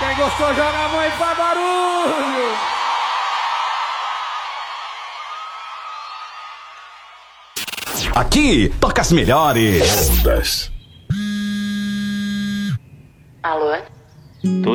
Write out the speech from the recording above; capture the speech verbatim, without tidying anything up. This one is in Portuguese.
Quem gostou, joga a mão e faz barulho! Aqui toca as melhores ondas. Alô?